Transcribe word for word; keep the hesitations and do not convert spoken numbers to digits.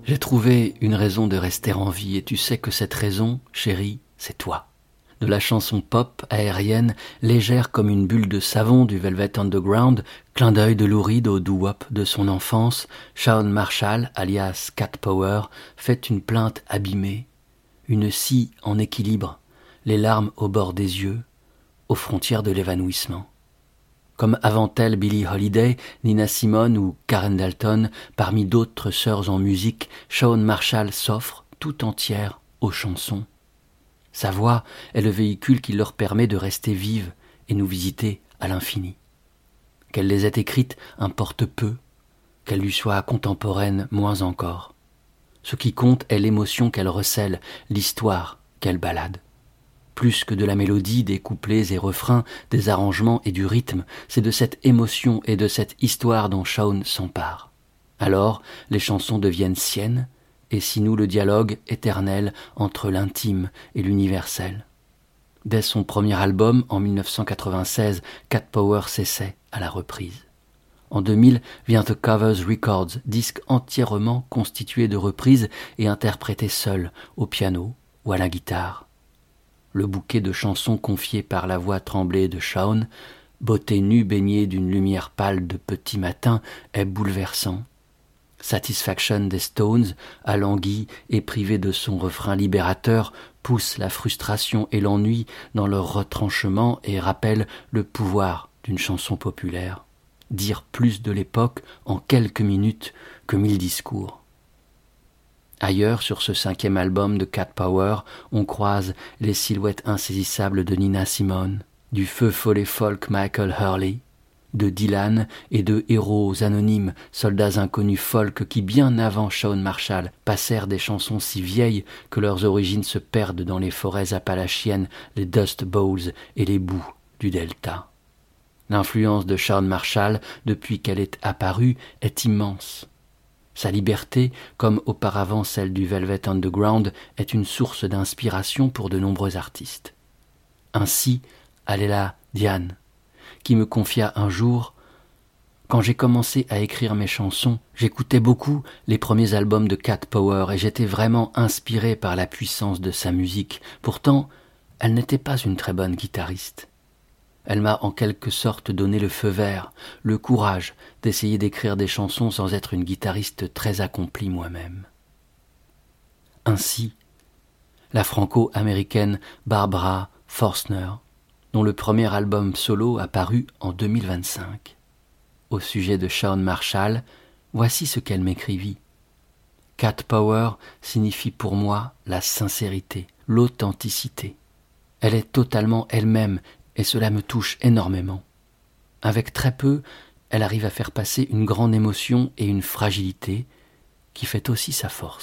J'ai trouvé une raison de rester en vie et tu sais que cette raison, chérie, c'est toi. De la chanson pop aérienne, légère comme une bulle de savon du Velvet Underground, clin d'œil de Lou Reed au doo-wop de son enfance, Shawn Marshall, alias Cat Power, fait une plainte abîmée, une scie en équilibre, les larmes au bord des yeux, aux frontières de l'évanouissement. Comme avant elle Billie Holiday, Nina Simone ou Karen Dalton, parmi d'autres sœurs en musique, Shawn Marshall s'offre tout entière aux chansons. Sa voix est le véhicule qui leur permet de rester vives et nous visiter à l'infini. Qu'elle les ait écrites importe peu, qu'elle lui soit contemporaine moins encore. Ce qui compte est l'émotion qu'elle recèle, l'histoire qu'elle balade. Plus que de la mélodie, des couplets et refrains, des arrangements et du rythme, c'est de cette émotion et de cette histoire dont Shawn s'empare. Alors, les chansons deviennent siennes, et si nous le dialogue éternel entre l'intime et l'universel. Dès son premier album, en mille neuf cent quatre-vingt-seize, Cat Power s'essaie à la reprise. En deux mille vient The Covers Records, disque entièrement constitué de reprises et interprété seul, au piano ou à la guitare. Le bouquet de chansons confiées par la voix tremblée de Shawn, beauté nue baignée d'une lumière pâle de petit matin, est bouleversant. Satisfaction des Stones, alanguie et privée de son refrain libérateur, pousse la frustration et l'ennui dans leur retranchement et rappelle le pouvoir d'une chanson populaire. Dire plus de l'époque en quelques minutes que mille discours. Ailleurs, sur ce cinquième album de Cat Power, on croise les silhouettes insaisissables de Nina Simone, du feu follet folk Michael Hurley, de Dylan et de héros anonymes, soldats inconnus folk qui, bien avant Shawn Marshall, passèrent des chansons si vieilles que leurs origines se perdent dans les forêts appalachiennes, les Dust Bowls et les boues du delta. L'influence de Shawn Marshall, depuis qu'elle est apparue, est immense. Sa liberté, comme auparavant celle du Velvet Underground, est une source d'inspiration pour de nombreux artistes. Ainsi, Alela Diane, qui me confia un jour « Quand j'ai commencé à écrire mes chansons, j'écoutais beaucoup les premiers albums de Cat Power et j'étais vraiment inspiré par la puissance de sa musique. Pourtant, elle n'était pas une très bonne guitariste. Elle m'a en quelque sorte donné le feu vert, le courage d'essayer d'écrire des chansons sans être une guitariste très accomplie moi-même. » Ainsi, la franco-américaine Barbara Forstner, dont le premier album solo a paru en deux mille vingt-cinq. Au sujet de Shawn Marshall, voici ce qu'elle m'écrivit. « Cat Power signifie pour moi la sincérité, l'authenticité. Elle est totalement elle-même et cela me touche énormément. Avec très peu, elle arrive à faire passer une grande émotion et une fragilité qui fait aussi sa force. »